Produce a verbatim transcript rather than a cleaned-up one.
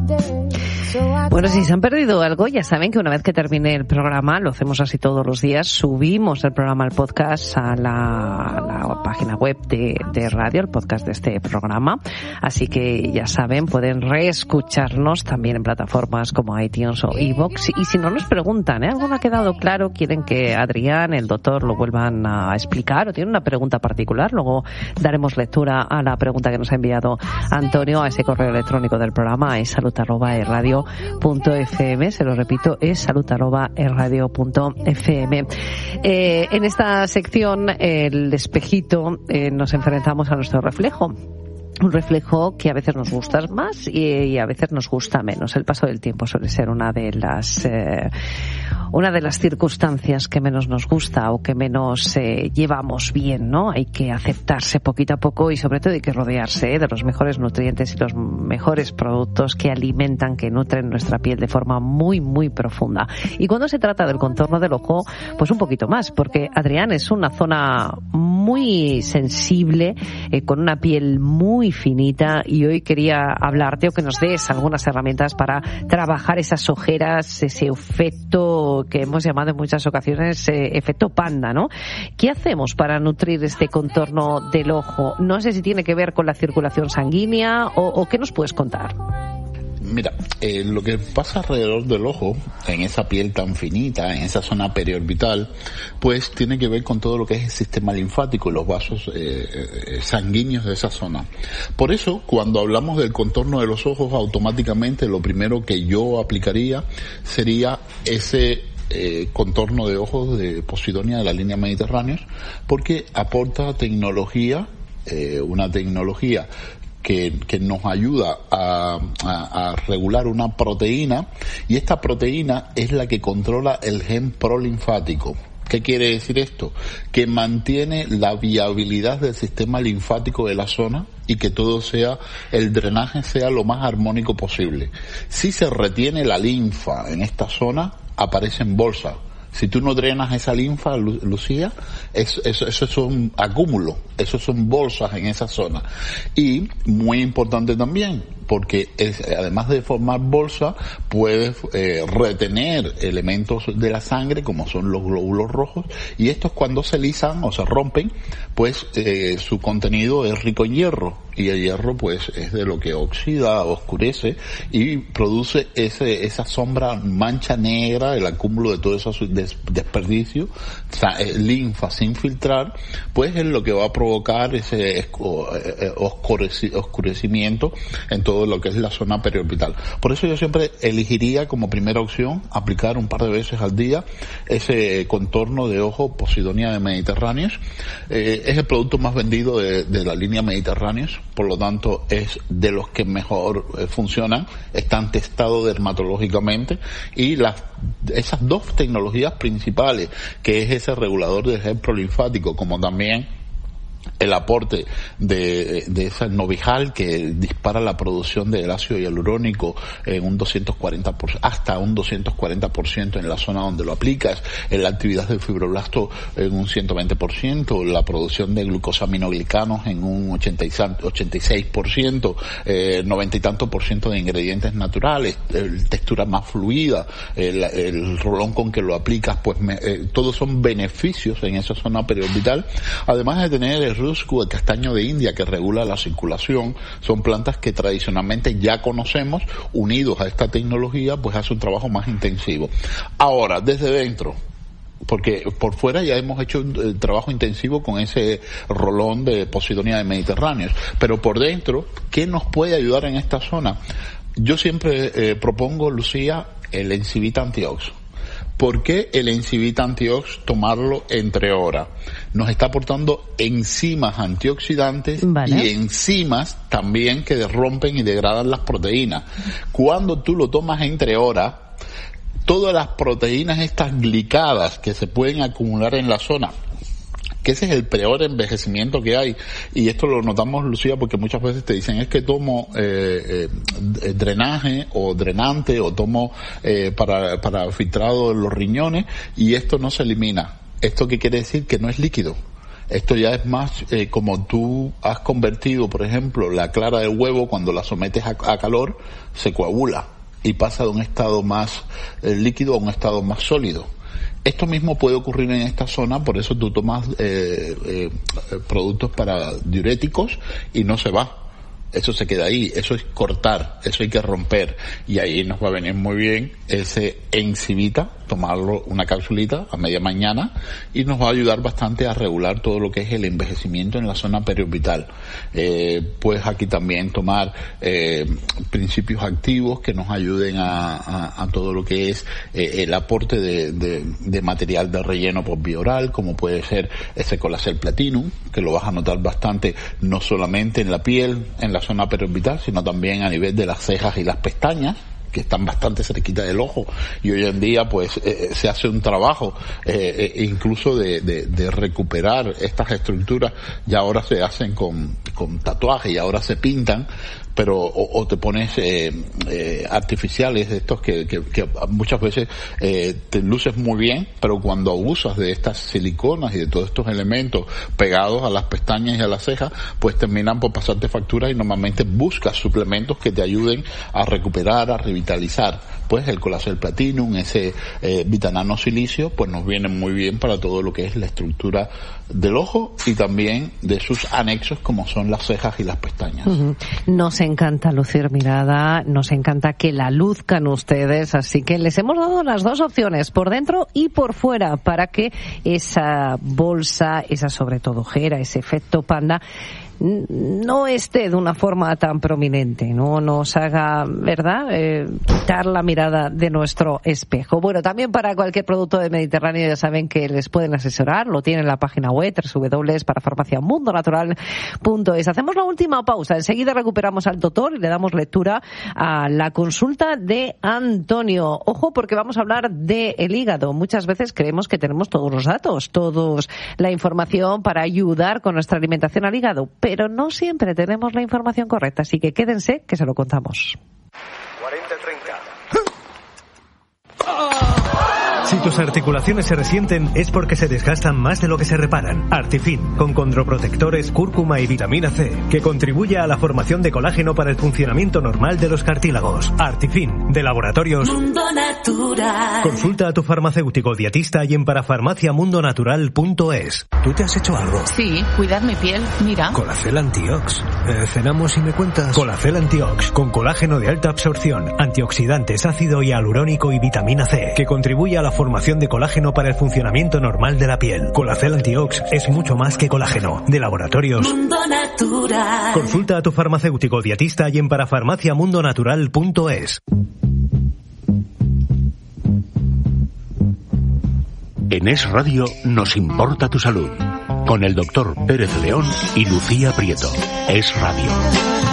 Bueno, si se han perdido algo, ya saben que una vez que termine el programa, lo hacemos así todos los días, subimos el programa al podcast a la, a la página web de, de radio, el podcast de este programa. Así que ya saben, pueden reescucharnos también en plataformas como iTunes o iVoox. Y si no nos preguntan, ¿eh? ¿Algo no ha quedado claro? ¿Quieren que Adrián, el doctor, lo vuelvan a explicar? ¿O tienen una pregunta particular? Luego daremos lectura a la pregunta que nos ha enviado Antonio a ese correo electrónico del programa, es salud arroba e radio punto f m. Se lo repito, es salud arroba e radio punto f m. Eh, en esta sección, el espejito, eh, nos enfrentamos a nuestro reflejo. Un reflejo que a veces nos gusta más y, y a veces nos gusta menos. El paso del tiempo suele ser una de las eh, una de las circunstancias que menos nos gusta o que menos eh, llevamos bien, ¿no? Hay que aceptarse poquito a poco y sobre todo hay que rodearse ¿eh? de los mejores nutrientes y los mejores productos que alimentan, que nutren nuestra piel de forma muy, muy profunda. Y cuando se trata del contorno del ojo, pues un poquito más, porque Adrián es una zona muy sensible, eh, con una piel muy finita, y hoy quería hablarte o que nos des algunas herramientas para trabajar esas ojeras, ese efecto que hemos llamado en muchas ocasiones eh, efecto panda, ¿no? ¿Qué hacemos para nutrir este contorno del ojo? No sé si tiene que ver con la circulación sanguínea o, o ¿qué nos puedes contar? Mira, eh, lo que pasa alrededor del ojo, en esa piel tan finita, en esa zona periorbital, pues tiene que ver con todo lo que es el sistema linfático y los vasos eh, eh, sanguíneos de esa zona. Por eso, cuando hablamos del contorno de los ojos, automáticamente lo primero que yo aplicaría sería ese eh, contorno de ojos de Posidonia de la línea Mediterránea, porque aporta tecnología, eh, una tecnología Que, que nos ayuda a, a, a regular una proteína, y esta proteína es la que controla el gen prolinfático. ¿Qué quiere decir esto? Que mantiene la viabilidad del sistema linfático de la zona y que todo sea, el drenaje sea lo más armónico posible. Si se retiene la linfa en esta zona, aparecen bolsas. Si tú no drenas esa linfa, Lucía, eso, eso, eso es un acúmulo, eso son bolsas en esa zona. Y muy importante también, porque es, además de formar bolsa, puedes eh, retener elementos de la sangre como son los glóbulos rojos, y estos cuando se lisan o se rompen, pues eh, su contenido es rico en hierro, y el hierro pues es de lo que oxida, oscurece y produce ese esa sombra, mancha negra, el acúmulo de todo ese des, desperdicio, linfa sin filtrar, pues es lo que va a provocar ese oscureci, oscurecimiento en todo lo que es la zona periorbital. Por eso yo siempre elegiría como primera opción aplicar un par de veces al día ese contorno de ojo Posidonia de Mediterráneos. Eh, es el producto más vendido de, de la línea Mediterráneos, por lo tanto es de los que mejor eh, funcionan, están testados dermatológicamente, y las esas dos tecnologías principales, que es ese regulador del gen prolinfático, como también el aporte de, de ese Novijal, que dispara la producción del ácido hialurónico en un doscientos cuarenta por ciento, hasta un doscientos cuarenta por ciento en la zona donde lo aplicas, en la actividad del fibroblasto en un ciento veinte por ciento, la producción de glucosaminoglicanos en un ochenta y seis por ciento, eh, noventa y tanto por ciento de ingredientes naturales, eh, textura más fluida, el, el rolón con que lo aplicas, pues me, eh, todos son beneficios en esa zona periorbital, además de tener el ruscu, el castaño de India, que regula la circulación. Son plantas que tradicionalmente ya conocemos, unidos a esta tecnología, pues hace un trabajo más intensivo. Ahora, desde dentro, porque por fuera ya hemos hecho el trabajo intensivo con ese rolón de Posidonia de Mediterráneos, pero por dentro, ¿qué nos puede ayudar en esta zona? Yo siempre eh, propongo, Lucía, el Encivita Antiox. ¿Por qué el Encivita Antiox tomarlo entre horas? Nos está aportando enzimas antioxidantes, vale, y enzimas también que rompen y degradan las proteínas. Cuando tú lo tomas entre horas, todas las proteínas estas glicadas que se pueden acumular en la zona, que ese es el peor envejecimiento que hay, y esto lo notamos, Lucía, porque muchas veces te dicen es que tomo eh, eh, drenaje o drenante o tomo eh, para, para filtrado en los riñones y esto no se elimina. ¿Esto qué quiere decir? Que no es líquido. Esto ya es más eh, como tú has convertido, por ejemplo, la clara del huevo, cuando la sometes a, a calor, se coagula y pasa de un estado más eh, líquido a un estado más sólido. Esto mismo puede ocurrir en esta zona, por eso tú tomas eh, eh, productos para diuréticos y no se va. Eso se queda ahí, eso es cortar, eso hay que romper, y ahí nos va a venir muy bien ese Encivita, tomarlo una capsulita a media mañana, y nos va a ayudar bastante a regular todo lo que es el envejecimiento en la zona periorbital. Eh, pues aquí también tomar eh, principios activos que nos ayuden a, a, a todo lo que es eh, el aporte de, de, de material de relleno por vía oral, como puede ser ese Colacel Platinum, que lo vas a notar bastante no solamente en la piel, en la zona periorbital, sino también a nivel de las cejas y las pestañas, que están bastante cerquita del ojo, y hoy en día pues eh, se hace un trabajo eh, eh, incluso de, de, de recuperar estas estructuras. Ya ahora se hacen con, con tatuajes y ahora se pintan, pero o, o te pones eh, eh, artificiales de estos que, que, que muchas veces eh, te luces muy bien, pero cuando abusas de estas siliconas y de todos estos elementos pegados a las pestañas y a las cejas, pues terminan por pasarte facturas, y normalmente buscas suplementos que te ayuden a recuperar, a revitalizar. Pues el Colacel Platinum, ese eh, Vitanano Silicio, pues nos viene muy bien para todo lo que es la estructura del ojo y también de sus anexos, como son las cejas y las pestañas. Uh-huh. Nos encanta lucir mirada, nos encanta que la luzcan ustedes, así que les hemos dado las dos opciones, por dentro y por fuera, para que esa bolsa, esa sobre todo ojera, ese efecto panda, no esté de una forma tan prominente, no nos haga, ¿verdad?, eh, quitar la mirada de nuestro espejo. Bueno, también para cualquier producto de Mediterráneo ya saben que les pueden asesorar, lo tienen en la página web doble u doble u doble u para farmacia mundo natural punto es. Hacemos la última pausa, enseguida recuperamos al doctor y le damos lectura a la consulta de Antonio. Ojo, porque vamos a hablar del hígado. Muchas veces creemos que tenemos todos los datos, toda la información para ayudar con nuestra alimentación al hígado, pero no siempre tenemos la información correcta, así que quédense que se lo contamos. cuarenta treinta. Si tus articulaciones se resienten es porque se desgastan más de lo que se reparan. Artifin, con condroprotectores, cúrcuma y vitamina C, que contribuye a la formación de colágeno para el funcionamiento normal de los cartílagos. Artifin, de Laboratorios Mundo Natural. Consulta a tu farmacéutico dietista y en parafarmacia mundo natural punto es. ¿Tú te has hecho algo? Sí, cuidar mi piel, mira. Colacel Antiox. Eh, ¿Cenamos y me cuentas? Colacel Antiox, con colágeno de alta absorción, antioxidantes, ácido hialurónico y vitamina C, que contribuye a la formación de colágeno para el funcionamiento normal de la piel. Colacel Antiox es mucho más que colágeno. De Laboratorios Mundo Natural. Consulta a tu farmacéutico dietista y en parafarmacia mundo natural punto es. En Es Radio nos importa tu salud, con el doctor Pérez León y Lucía Prieto. Es Radio.